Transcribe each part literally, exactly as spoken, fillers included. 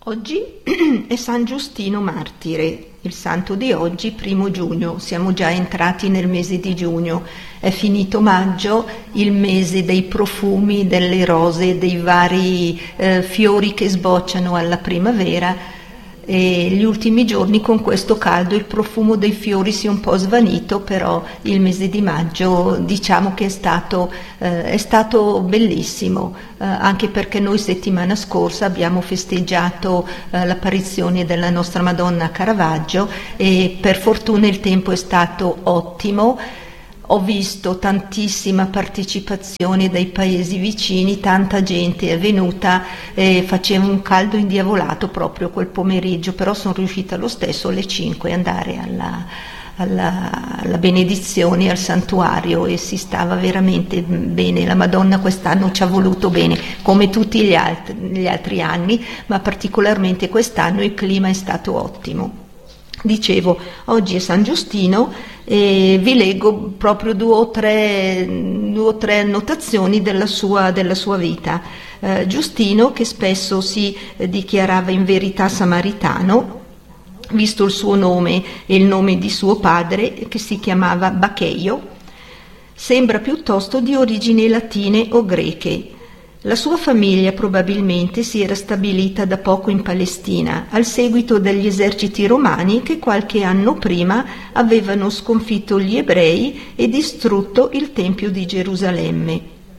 Oggi è San Giustino Martire, il santo di oggi, primo giugno. Siamo già entrati nel mese di giugno, è finito maggio, il mese dei profumi, delle rose, dei vari eh, fiori che sbocciano alla primavera, e gli ultimi giorni con questo caldo il profumo dei fiori si è un po' svanito, però il mese di maggio diciamo che è stato, eh, è stato bellissimo, eh, anche perché noi settimana scorsa abbiamo festeggiato eh, l'apparizione della nostra Madonna a Caravaggio e per fortuna il tempo è stato ottimo. Ho visto tantissima partecipazione dai paesi vicini, tanta gente è venuta, eh, faceva un caldo indiavolato proprio quel pomeriggio, però sono riuscita lo stesso alle cinque ad andare alla, alla, alla benedizione al santuario e si stava veramente bene. La Madonna quest'anno ci ha voluto bene, come tutti gli altri, gli altri anni, ma particolarmente quest'anno il clima è stato ottimo. Dicevo, oggi è San Giustino e vi leggo proprio due o tre, due o tre annotazioni della sua, della sua vita. Eh, Giustino, che spesso si eh, dichiarava in verità samaritano, visto il suo nome e il nome di suo padre, che si chiamava Baccheio, sembra piuttosto di origini latine o greche. La sua famiglia probabilmente si era stabilita da poco in Palestina, al seguito degli eserciti romani che qualche anno prima avevano sconfitto gli ebrei e distrutto il Tempio di Gerusalemme.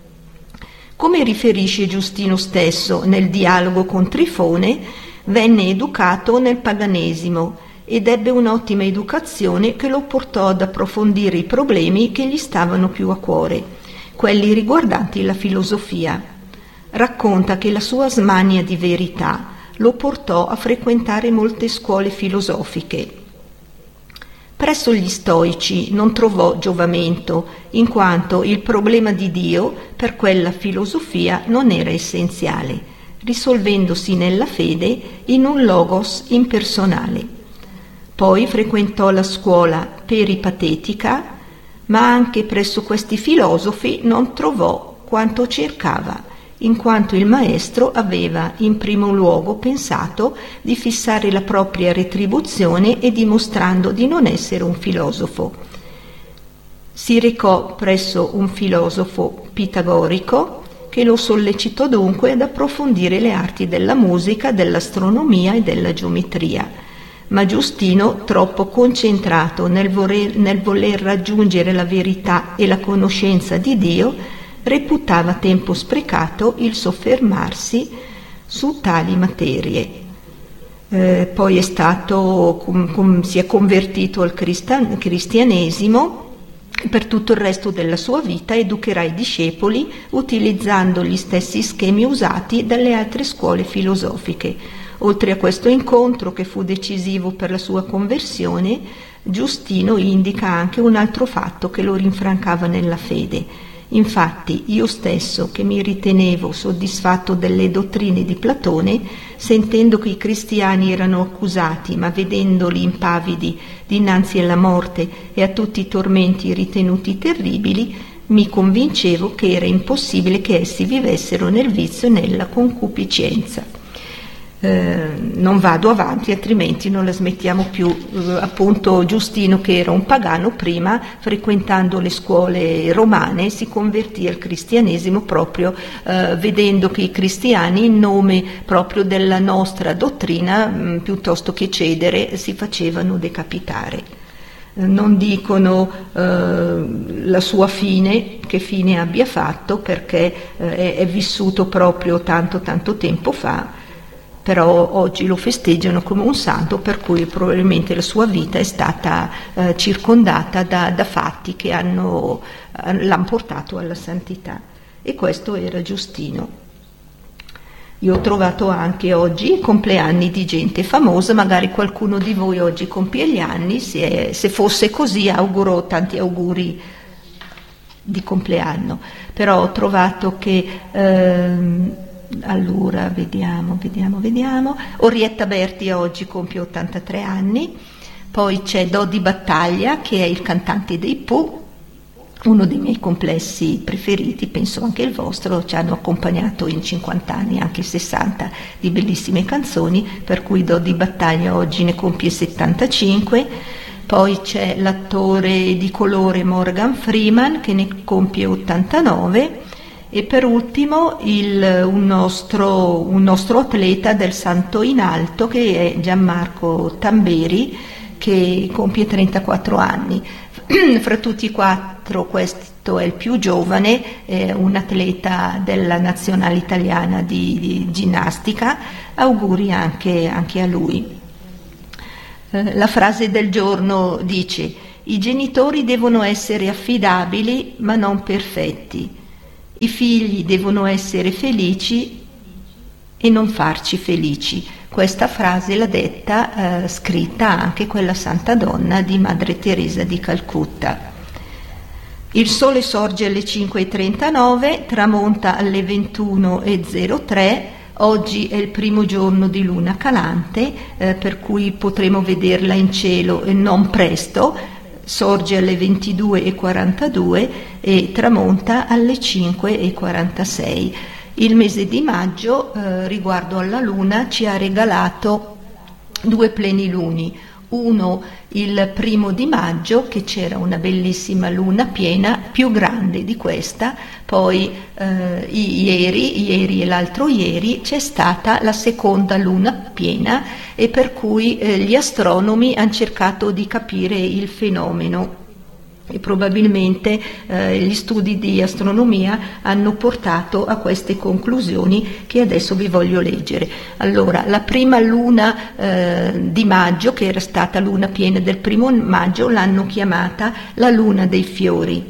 Come riferisce Giustino stesso nel dialogo con Trifone, venne educato nel paganesimo ed ebbe un'ottima educazione che lo portò ad approfondire i problemi che gli stavano più a cuore, quelli riguardanti la filosofia. Racconta che la sua smania di verità lo portò a frequentare molte scuole filosofiche. Presso gli stoici non trovò giovamento, in quanto il problema di Dio per quella filosofia non era essenziale, risolvendosi nella fede in un logos impersonale. Poi frequentò la scuola peripatetica, ma anche presso questi filosofi non trovò quanto cercava, in quanto il maestro aveva in primo luogo pensato di fissare la propria retribuzione e dimostrando di non essere un filosofo. Si recò presso un filosofo pitagorico che lo sollecitò dunque ad approfondire le arti della musica, dell'astronomia e della geometria. Ma Giustino, troppo concentrato nel voler, nel voler raggiungere la verità e la conoscenza di Dio, reputava tempo sprecato il soffermarsi su tali materie. Eh, poi è stato, com, com, si è convertito al cristan, cristianesimo. Per tutto il resto della sua vita educherà i discepoli utilizzando gli stessi schemi usati dalle altre scuole filosofiche. Oltre a questo incontro, che fu decisivo per la sua conversione, Giustino indica anche un altro fatto che lo rinfrancava nella fede. Infatti io stesso, che mi ritenevo soddisfatto delle dottrine di Platone, sentendo che i cristiani erano accusati, ma vedendoli impavidi dinanzi alla morte e a tutti i tormenti ritenuti terribili, mi convincevo che era impossibile che essi vivessero nel vizio e nella concupiscenza. Eh, non vado avanti, altrimenti non la smettiamo più. Eh, appunto Giustino, che era un pagano prima, frequentando le scuole romane, si convertì al cristianesimo proprio eh, vedendo che i cristiani, in nome proprio della nostra dottrina, mh, piuttosto che cedere, si facevano decapitare. Eh, non dicono eh, la sua fine, che fine abbia fatto, perché eh, è, è vissuto proprio tanto tanto tempo fa, però oggi lo festeggiano come un santo, per cui probabilmente la sua vita è stata eh, circondata da, da fatti che hanno, l'hanno portato alla santità. E questo era Giustino. Io ho trovato anche oggi i compleanni di gente famosa, magari qualcuno di voi oggi compie gli anni, se, è, se fosse così auguro tanti auguri di compleanno. Però ho trovato che... Ehm, Allora, vediamo, vediamo, vediamo. Orietta Berti oggi compie ottantatré anni, poi c'è Dodi Battaglia, che è il cantante dei Pooh, uno dei miei complessi preferiti, penso anche il vostro. Ci hanno accompagnato in cinquanta anni, anche sessanta, di bellissime canzoni, per cui Dodi Battaglia oggi ne compie settantacinque. Poi c'è l'attore di colore Morgan Freeman che ne compie ottantanove, e per ultimo il, un, nostro, un nostro atleta del salto in alto che è Gianmarco Tamberi, che compie trentaquattro anni. Fra tutti i quattro questo è il più giovane, è un atleta della nazionale italiana di, di ginnastica. Auguri anche, anche a lui. Eh, la frase del giorno dice: i genitori devono essere affidabili ma non perfetti, i figli devono essere felici e non farci felici. Questa frase l'ha detta, eh, scritta anche quella santa donna di Madre Teresa di Calcutta. Il sole sorge alle cinque e trentanove, tramonta alle ventuno e zero tre. Oggi è il primo giorno di luna calante, eh, per cui potremo vederla in cielo e non presto. Sorge alle ventidue e quarantadue e tramonta alle cinque e quarantasei. Il mese di maggio, eh, riguardo alla luna, ci ha regalato due pleniluni. Uno il primo di maggio, che c'era una bellissima luna piena, più grande di questa. Poi eh, ieri, ieri e l'altro ieri c'è stata la seconda luna piena, e per cui eh, gli astronomi hanno cercato di capire il fenomeno. E probabilmente eh, gli studi di astronomia hanno portato a queste conclusioni che adesso vi voglio leggere. Allora, la prima luna eh, di maggio, che era stata luna piena del primo maggio, l'hanno chiamata la luna dei fiori.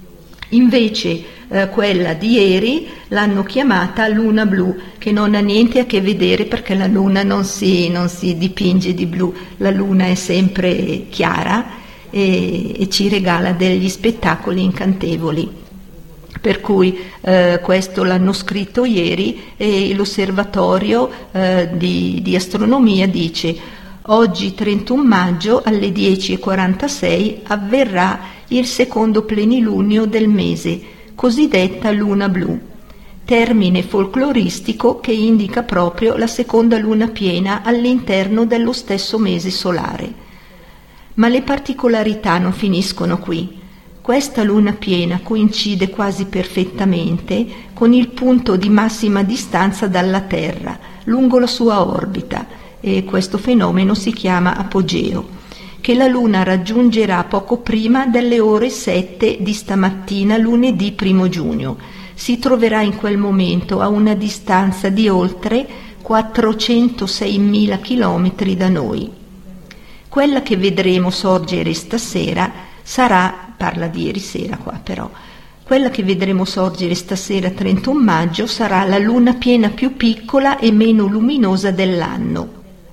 Invece eh, quella di ieri l'hanno chiamata luna blu, che non ha niente a che vedere, perché la luna non si, non si dipinge di blu, la luna è sempre chiara e, e ci regala degli spettacoli incantevoli. Per cui eh, questo l'hanno scritto ieri, e l'osservatorio eh, di, di astronomia dice: oggi trentuno maggio alle dieci e quarantasei avverrà il secondo plenilunio del mese, cosiddetta luna blu, termine folcloristico che indica proprio la seconda luna piena all'interno dello stesso mese solare. Ma le particolarità non finiscono qui. Questa luna piena coincide quasi perfettamente con il punto di massima distanza dalla Terra, lungo la sua orbita, e questo fenomeno si chiama apogeo, che la Luna raggiungerà poco prima delle ore sette di stamattina, lunedì primo giugno. Si troverà in quel momento a una distanza di oltre quattrocentoseimila chilometri da noi. Quella che vedremo sorgere stasera sarà, parla di ieri sera qua però, quella che vedremo sorgere stasera trentuno maggio sarà la luna piena più piccola e meno luminosa dell'anno.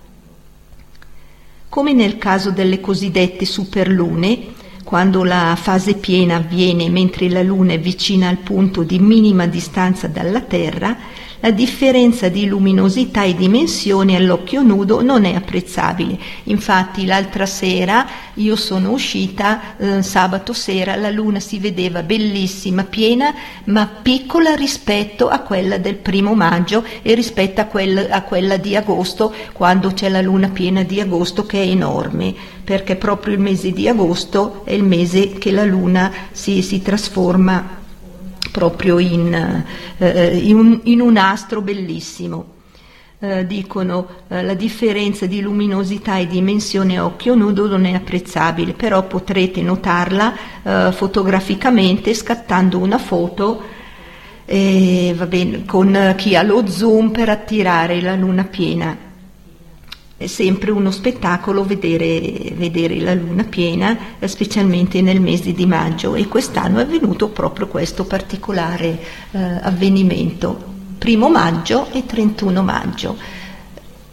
Come nel caso delle cosiddette superlune, quando la fase piena avviene mentre la Luna è vicina al punto di minima distanza dalla Terra, la differenza di luminosità e dimensione all'occhio nudo non è apprezzabile. Infatti l'altra sera io sono uscita, eh, sabato sera, la Luna si vedeva bellissima, piena, ma piccola rispetto a quella del primo maggio e rispetto a quella, a quella di agosto, quando c'è la Luna piena di agosto, che è enorme, perché proprio il mese di agosto è il mese che la Luna si, si trasforma proprio in, eh, in, un, in un astro bellissimo. Eh, dicono eh, la differenza di luminosità e dimensione a occhio nudo non è apprezzabile, però potrete notarla eh, fotograficamente scattando una foto eh, va bene, con chi ha lo zoom per attirare la luna piena. È sempre uno spettacolo vedere, vedere la luna piena, specialmente nel mese di maggio, e quest'anno è avvenuto proprio questo particolare eh, avvenimento, primo maggio e trentuno maggio.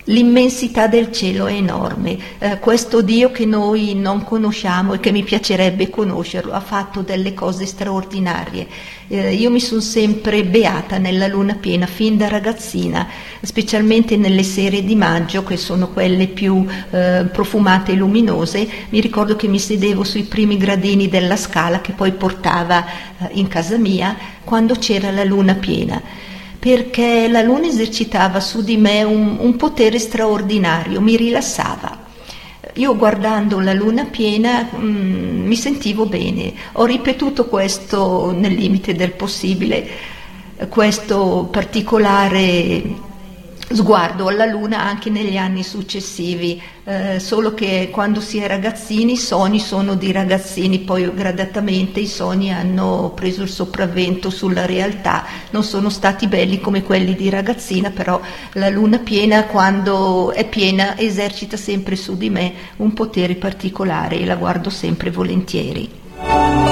l'immensità del cielo è enorme, eh, questo Dio che noi non conosciamo e che mi piacerebbe conoscerlo ha fatto delle cose straordinarie. Eh, io mi sono sempre beata nella luna piena fin da ragazzina, specialmente nelle sere di maggio, che sono quelle più eh, profumate e luminose. Mi ricordo che mi sedevo sui primi gradini della scala che poi portava eh, in casa mia quando c'era la luna piena, perché la luna esercitava su di me un, un potere straordinario, mi rilassava. Io guardando la luna piena mh, mi sentivo bene. Ho ripetuto questo nel limite del possibile, questo particolare sguardo alla luna anche negli anni successivi, eh, solo che quando si è ragazzini i sogni sono di ragazzini, poi gradatamente i sogni hanno preso il sopravvento sulla realtà, non sono stati belli come quelli di ragazzina, però la luna piena, quando è piena, esercita sempre su di me un potere particolare e la guardo sempre volentieri.